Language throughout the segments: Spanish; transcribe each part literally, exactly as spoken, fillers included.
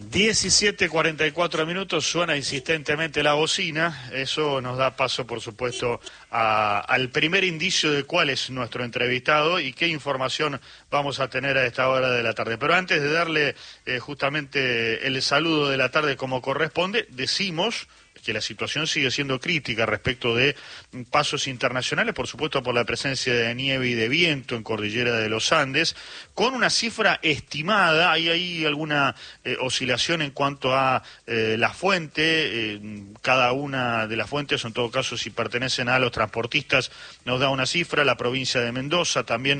diecisiete cuarenta y cuatro minutos, suena insistentemente la bocina. Eso nos da paso, por supuesto, a, al primer indicio de cuál es nuestro entrevistado y qué información vamos a tener a esta hora de la tarde. Pero antes de darle eh, justamente el saludo de la tarde como corresponde, decimos que la situación sigue siendo crítica respecto de pasos internacionales, por supuesto por la presencia de nieve y de viento en Cordillera de los Andes, con una cifra estimada. Hay ahí alguna eh, oscilación en cuanto a eh, la fuente, eh, cada una de las fuentes, en todo caso si pertenecen a los transportistas, nos da una cifra, la provincia de Mendoza también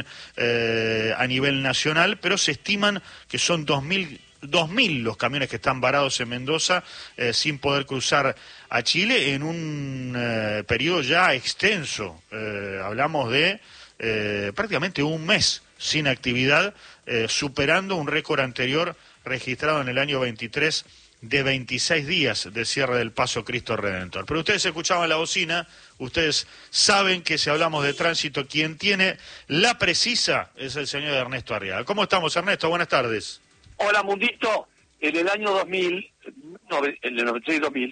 eh, a nivel nacional, pero se estiman que son dos mil dos mil los camiones que están varados en Mendoza eh, sin poder cruzar a Chile en un eh, periodo ya extenso. Eh, hablamos de eh, prácticamente un mes sin actividad, eh, superando un récord anterior registrado en el año veintitrés de veintiséis días de cierre del Paso Cristo Redentor. Pero ustedes escuchaban la bocina, ustedes saben que si hablamos de tránsito, quien tiene la precisa es el señor Ernesto Arriaga. ¿Cómo estamos, Ernesto? Buenas tardes. Hola, Mundito. En el año dos mil, no, en el noventa y seis dos mil,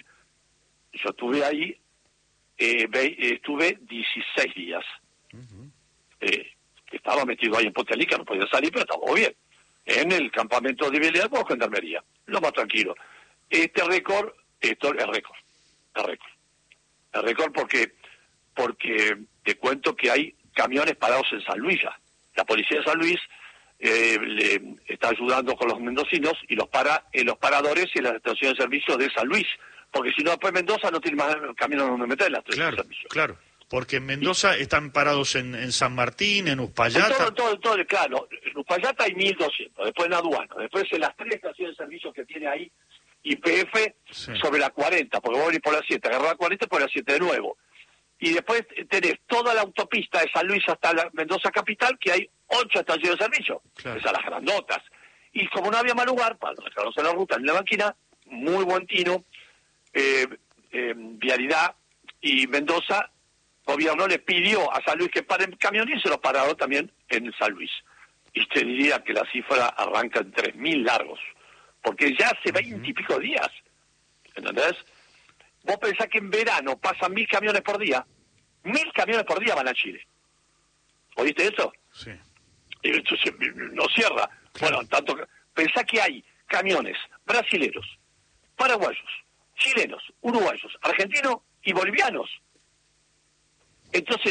yo estuve ahí, eh, estuve dieciséis días. Uh-huh. eh, estaba metido ahí en Potelica, no podía salir, pero estábamos bien. En el campamento de Villar con Gendarmería, lo más tranquilo. Este récord, esto es récord, es récord. Es récord porque, porque te cuento que hay camiones parados en San Luis ya. La policía de San Luis Eh, le está ayudando con los mendocinos y los para en los paradores y en las estaciones de servicio de San Luis, porque si no después Mendoza no tiene más camino donde meter las estaciones claro, de servicio. Claro, porque en Mendoza sí. Están parados en, en San Martín, en Uspallata. Todo, todo, todo, claro, en Uspallata hay mil doscientos, después en Aduana, después en las tres estaciones de servicio que tiene ahí Y P F sí. Sobre la cuarenta, porque vos venís por la siete, agarrás la cuarenta y por la siete de nuevo. Y después tenés toda la autopista de San Luis hasta la Mendoza Capital, que hay ocho estaciones de servicio, claro. Esas las grandotas. Y como no había más lugar para dejarnos en la ruta, en la banquina, muy buen tino, eh, eh, Vialidad y Mendoza, gobierno le pidió a San Luis que paren camiones y se los pararon también en San Luis. Y te diría que la cifra arranca en tres mil largos, porque ya hace veinte y pico días, ¿entendés? Vos pensás que en verano pasan mil camiones por día, mil camiones por día van a Chile. ¿Oíste eso? Sí. Y esto se, no cierra. Claro. Bueno, tanto pensá que hay camiones brasileros, paraguayos, chilenos, uruguayos, argentinos y bolivianos. Entonces,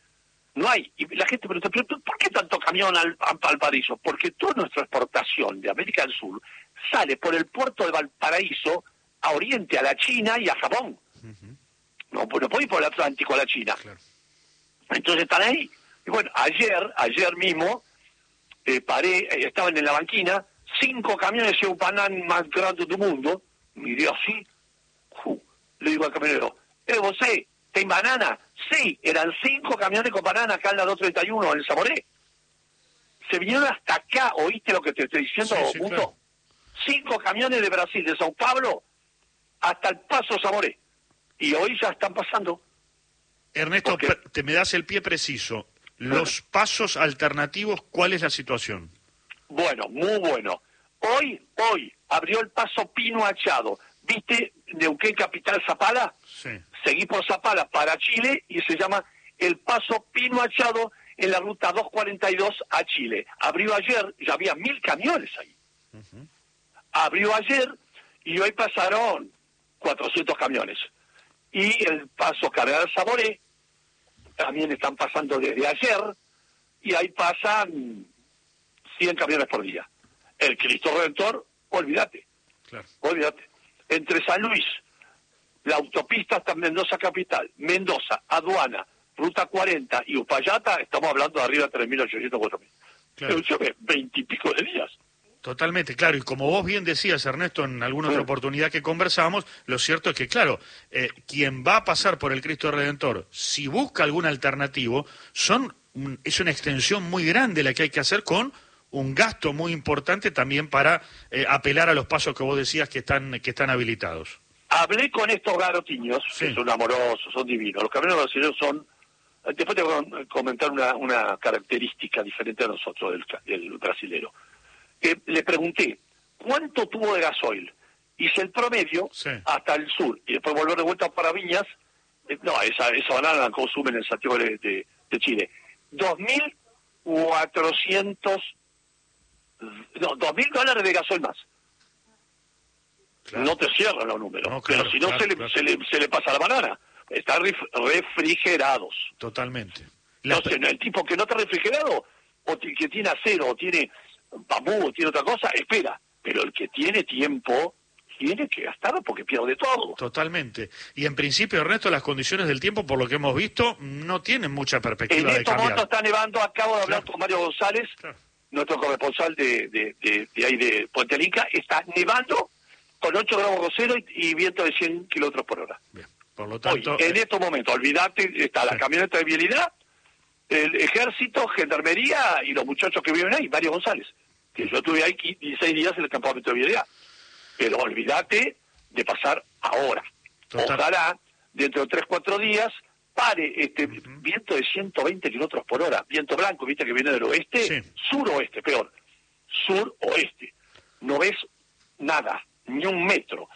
no hay. Y la gente pregunta, ¿pero por qué tanto camión al, al Valparaíso? Porque toda nuestra exportación de América del Sur sale por el puerto de Valparaíso a Oriente, a la China y a Japón. Uh-huh. No, pues no puede ir por el Atlántico a la China. Claro. Entonces están ahí. Y bueno, ayer, ayer mismo, eh, paré, eh, estaban en la banquina, cinco camiones de un banán más grande del mundo. Miré así, uh, le digo al camionero, ¿eh, vos sé, ten banana? Sí, eran cinco camiones con banana acá en la doscientos treinta y uno, en el Zamoré. Se vinieron hasta acá, ¿oíste lo que te estoy diciendo, sí, sí, Mundo? Claro. Cinco camiones de Brasil, de Sao Paulo, hasta el Paso Zamoré. Y hoy ya están pasando. Ernesto, Porque... te me das el pie preciso. Los pasos alternativos, ¿cuál es la situación? Bueno, muy bueno. Hoy, hoy, abrió el paso Pino Achado. ¿Viste Neuquén Capital Zapala? Sí. Seguí por Zapala para Chile y se llama el paso Pino Achado en la ruta doscientos cuarenta y dos a Chile. Abrió ayer, ya había mil camiones ahí. Uh-huh. Abrió ayer y hoy pasaron cuatrocientos camiones. Y el paso Cardenal Zamoré también están pasando desde ayer y ahí pasan cien camiones por día. El Cristo Redentor, olvídate, claro. olvídate. Entre San Luis, la autopista hasta Mendoza Capital, Mendoza, Aduana, Ruta cuarenta y Uspallata, estamos hablando de arriba de tres mil ochocientos, cuatro mil. Claro. veinte y pico de días. Totalmente, claro, y como vos bien decías, Ernesto, en alguna otra oportunidad que conversamos, lo cierto es que, claro, eh, quien va a pasar por el Cristo Redentor, si busca algún alternativo, son es una extensión muy grande la que hay que hacer con un gasto muy importante también para eh, apelar a los pasos que vos decías que están que están habilitados. Hablé con estos garotiños, sí. que son amorosos, son divinos. Los camiones brasileños son... Después te voy a comentar una, una característica diferente a nosotros del, del brasilero. Eh, le pregunté, cuánto tuvo de gasoil. Hice el promedio sí. hasta el sur y después volver de vuelta para Viñas. Eh, no, esa, esa banana la consumen en Santiago de, de, de Chile. dos mil cuatrocientos, no, dos mil dólares de gasoil más. Claro. No te cierran los números, no, claro, pero si no claro, se, le, claro. se, le, se le pasa la banana. Están refrigerados. Totalmente. La... Entonces, el tipo que no está refrigerado, o que tiene acero, o tiene bambú, o tiene otra cosa, espera. Pero el que tiene tiempo, tiene que gastarlo porque pierde todo. Totalmente. Y en principio, Ernesto, las condiciones del tiempo, por lo que hemos visto, no tienen mucha perspectiva de cambiar. En estos momentos está nevando. Acabo de hablar claro. con Mario González, claro. nuestro corresponsal de, de, de, de ahí de Puente Inca. Está nevando con ocho grados bajo cero y, y viento de cien kilómetros por hora. Bien. Por lo tanto, hoy, en eh... estos momentos, olvídate, está la sí. camioneta de vialidad, el ejército, gendarmería y los muchachos que viven ahí, Mario González, que yo estuve ahí dieciséis días en el campamento de vialidad. Pero olvídate de pasar ahora. Total. Ojalá, dentro de tres, cuatro días, pare este uh-huh. viento de ciento veinte kilómetros por hora, viento blanco, viste que viene del oeste, sí. sur-oeste, peor, sur-oeste. No ves nada, ni un metro.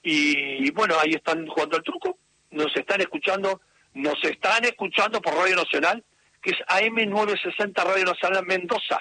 Y bueno, ahí están jugando el truco. Nos están escuchando, nos están escuchando por Radio Nacional, que es A M novecientos sesenta Radio Nacional Mendoza.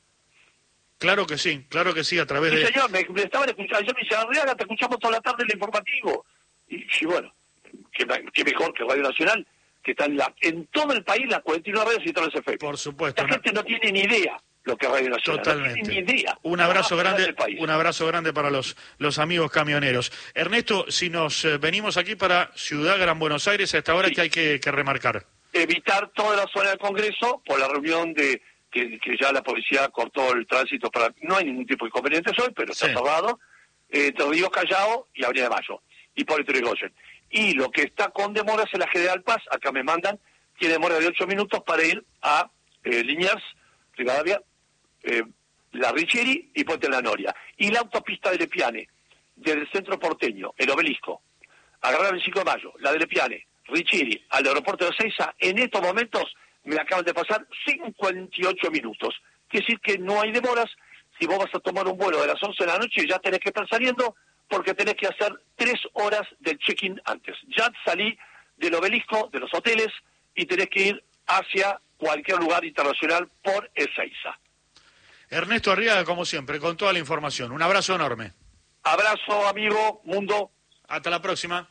Claro que sí, claro que sí, a través sí, de... Sí, señor, me, me estaban escuchando, yo me decía, Arriaga, te escuchamos toda la tarde en el informativo. Y, y bueno, qué, qué mejor que Radio Nacional, que está en, la, en todo el país, las cuarenta y nueve radios y todos los efectos. Por supuesto. La no... gente no tiene ni idea lo que es Radio Nacional. Totalmente. No tiene ni idea. Un abrazo grande, un abrazo grande para los, los amigos camioneros. Ernesto, si nos eh, venimos aquí para Ciudad Gran Buenos Aires, a esta hora sí. que hay que, que remarcar. Evitar toda la zona del Congreso por la reunión de que, que ya la policía cortó el tránsito para... No hay ningún tipo de inconvenientes hoy, pero está sí. cerrado. Eh, entre Río Callao y Avenida de Mayo. Y por Yrigoyen. Y lo que está con demoras es la General Paz, acá me mandan, tiene demora de ocho minutos para ir a eh, Liniers, Rivadavia, eh, la Richieri y Puente La Noria. Y la autopista de Lepiane, desde el centro porteño, el Obelisco, agarrar el veinticinco de mayo, la de Lepiane, Richieri, al aeropuerto de Ezeiza, en estos momentos me acaban de pasar cincuenta y ocho minutos. Quiere decir que no hay demoras. Si vos vas a tomar un vuelo de las once de la noche, ya tenés que estar saliendo porque tenés que hacer tres horas del check-in antes. Ya salí del Obelisco, de los hoteles, y tenés que ir hacia cualquier lugar internacional por Ezeiza. Ernesto Arriaga, como siempre, con toda la información. Un abrazo enorme. Abrazo, amigo, mundo. Hasta la próxima.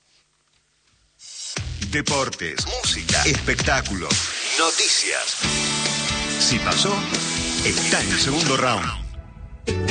Deportes, música, espectáculos, noticias. Si pasó, está en el segundo round.